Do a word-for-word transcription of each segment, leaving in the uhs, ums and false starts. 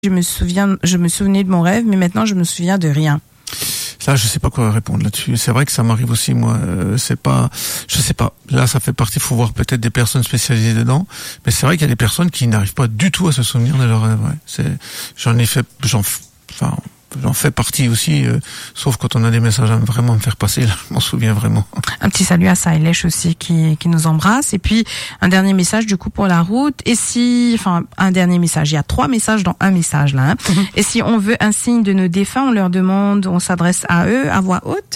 Je me souviens, je me souvenais de mon rêve, mais maintenant je me souviens de rien. Là, je sais pas quoi répondre là-dessus. C'est vrai que ça m'arrive aussi, moi. Euh, c'est pas, je sais pas. Là, ça fait partie. Faut voir peut-être des personnes spécialisées dedans. Mais c'est vrai qu'il y a des personnes qui n'arrivent pas du tout à se souvenir de leur rêve. Ouais. C'est, j'en ai fait, j'en, enfin, j'en fais partie aussi. Euh, sauf quand on a des messages à vraiment me faire passer, là, je m'en souviens vraiment. Un petit salut à Sailesh aussi qui qui nous embrasse. Et puis un dernier message du coup pour la route. Et si, enfin, un dernier message. Il y a trois messages dans un message là. Hein. Mm-hmm. Et si on veut un signe de nos défunts, on leur demande, on s'adresse à eux à voix haute.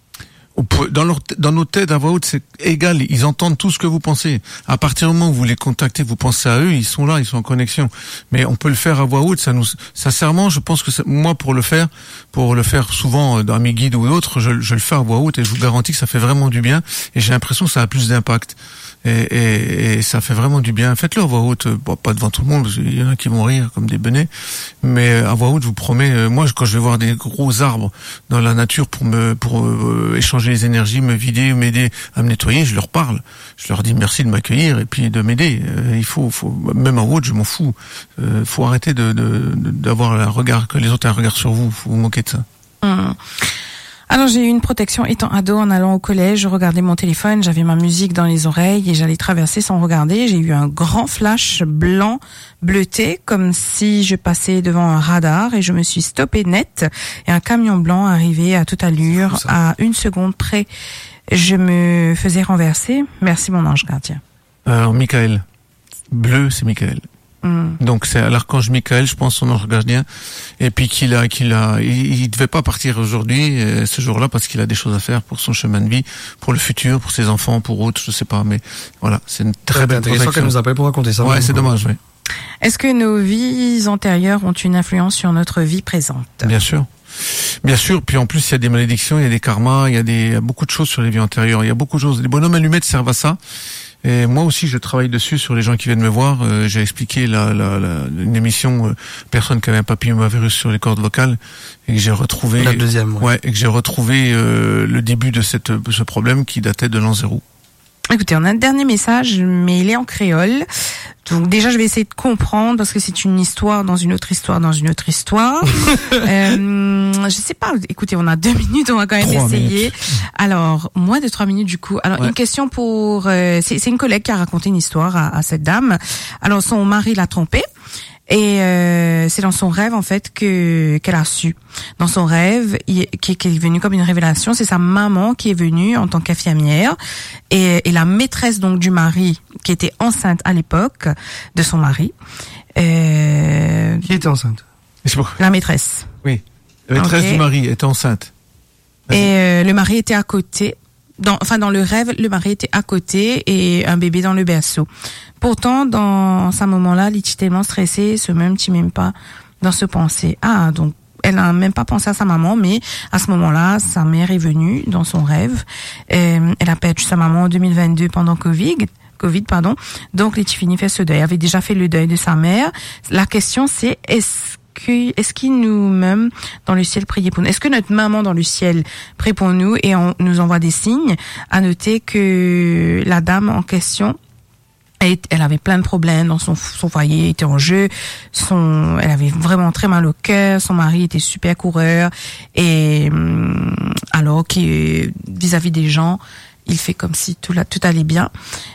Dans, leur, dans nos têtes, à voix haute, c'est égal. Ils entendent tout ce que vous pensez. À partir du moment où vous les contactez, vous pensez à eux, ils sont là, ils sont en connexion. Mais on peut le faire à voix haute. Ça nous, sincèrement, je pense que ça, moi, pour le faire, pour le faire souvent dans mes guides ou d'autres, je, je le fais à voix haute et je vous garantis que ça fait vraiment du bien. Et j'ai l'impression que ça a plus d'impact. Et, et, et ça fait vraiment du bien. Faites-le à voix haute, bon, pas devant tout le monde, parce qu'il y en a qui vont rire comme des benets, mais à voix haute, je vous promets, moi, quand je vais voir des gros arbres dans la nature pour me, pour euh, échanger les énergies, me vider, m'aider à me nettoyer, je leur parle. Je leur dis merci de m'accueillir et puis de m'aider. Euh, il faut, faut, même en haute, je m'en fous. Euh, faut arrêter de, de, de, d'avoir un regard, que les autres aient un regard sur vous. Faut vous moquer de ça. Mmh. Alors j'ai eu une protection étant ado en allant au collège, je regardais mon téléphone, j'avais ma musique dans les oreilles et j'allais traverser sans regarder. J'ai eu un grand flash blanc bleuté comme si je passais devant un radar et je me suis stoppée net et un camion blanc arrivait à toute allure à une seconde près. Je me faisais renverser. Merci mon ange gardien. Alors Michael, bleu c'est Michael. Mm. Donc c'est à l'archange Michael, je pense, son ange gardien, et puis qu'il a, qu'il a, il, il devait pas partir aujourd'hui, euh, ce jour-là, parce qu'il a des choses à faire pour son chemin de vie, pour le futur, pour ses enfants, pour autres, je sais pas, mais voilà, c'est une très, très belle intéressant qu'elle nous appelle pour raconter ça. Ouais, c'est dommage, oui. Est-ce que nos vies antérieures ont une influence sur notre vie présente? Bien sûr. Bien sûr, puis en plus il y a des malédictions, il y a des karmas, il y a des, il y a beaucoup de choses sur les vies antérieures, il y a beaucoup de choses. Les bonhommes allumettes servent à ça. Et moi aussi, je travaille dessus sur les gens qui viennent me voir. Euh, j'ai expliqué la, la, la, une émission euh, personne qui avait un papillomavirus sur les cordes vocales et que j'ai retrouvé la deuxième. Ouais, ouais et que j'ai retrouvé euh, le début de cette ce problème qui datait de l'an zéro. Écoutez, on a un dernier message, mais il est en créole. Donc déjà, je vais essayer de comprendre parce que c'est une histoire dans une autre histoire dans une autre histoire. euh, je sais pas. Écoutez, on a deux minutes, on va quand même trois essayer. Minutes. Alors, moins de trois minutes du coup. Alors, ouais. Une question pour. Euh, c'est, c'est une collègue qui a raconté une histoire à, à cette dame. Alors, son mari l'a trompée. Et euh, c'est dans son rêve en fait que qu'elle a su. Dans son rêve, il, qui, qui est venu comme une révélation, c'est sa maman qui est venue en tant qu'infirmière et, et la maîtresse donc du mari qui était enceinte à l'époque de son mari. Euh, qui était enceinte? La maîtresse. Oui, la maîtresse okay. du mari était enceinte. Vas-y. Et euh, le mari était à côté. Dans, enfin, dans le rêve, le mari était à côté et un bébé dans le berceau. Pourtant, dans ce moment-là, elle était tellement stressée, se même, tu même pas dans ce pensée. Ah, donc, elle n'a même pas pensé à sa maman, mais à ce moment-là, sa mère est venue dans son rêve. Euh, elle a perdu sa maman en deux mille vingt-deux pendant Covid. Covid, pardon. Donc, Létifini fait ce deuil. Elle avait déjà fait le deuil de sa mère. La question, c'est, est-ce est-ce qu'il nous même dans le ciel prier pour nous? Est-ce que notre maman dans le ciel prie pour nous et on nous envoie des signes? À noter que la dame en question, elle, elle avait plein de problèmes dans son, son foyer, était en jeu, son, elle avait vraiment très mal au cœur, son mari était super coureur et alors qu'il vis-à-vis des gens, il fait comme si tout, là, tout allait bien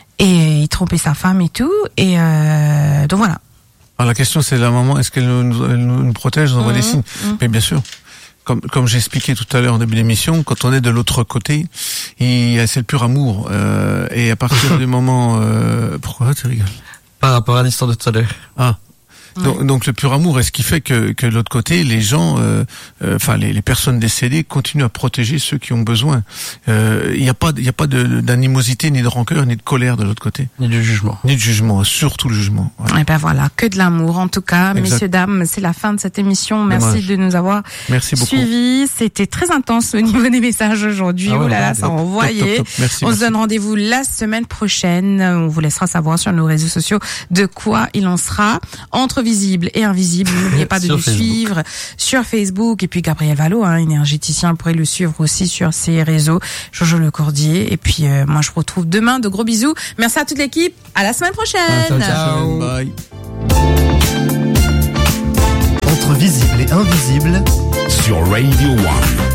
et il trompait sa femme et tout et euh, donc voilà. Alors la question c'est la maman, est-ce qu'elle nous, elle nous protège, nous envoie mmh, des signes mmh. Mais bien sûr, comme, comme j'ai expliqué tout à l'heure en début d'émission, quand on est de l'autre côté, il, c'est le pur amour. Euh, et à partir du moment... Euh, pourquoi tu rigoles? Par rapport à l'histoire de tout à l'heure. Ah. Donc, ouais. donc le pur amour est ce qui fait que, que de l'autre côté, les gens, euh, euh, enfin les, les personnes décédées continuent à protéger ceux qui ont besoin. Il euh, n'y a pas, il y a pas de, d'animosité, ni de rancœur, ni de colère de l'autre côté. Ni de jugement. Ni de jugement, surtout le jugement. Ouais. Et ben voilà, que de l'amour. En tout cas, exact. Messieurs, dames, c'est la fin de cette émission. Merci Dommage. de nous avoir merci suivis. C'était très intense au niveau des messages aujourd'hui. Ah ouais, oh là là, ça envoyait. Top, top, top. Merci, on merci. se donne rendez-vous la semaine prochaine. On vous laissera savoir sur nos réseaux sociaux de quoi il en sera. Entre visible et invisible. N'oubliez pas de nous Facebook. suivre sur Facebook. Et puis Gabriel Vallot, hein, énergéticien, vous pourrez le suivre aussi sur ses réseaux. Jojo Le Cordier. Et puis euh, moi je vous retrouve demain. De gros bisous. Merci à toute l'équipe. À la semaine prochaine. Ah, ciao, ciao. Bye. invisible sur Radio One.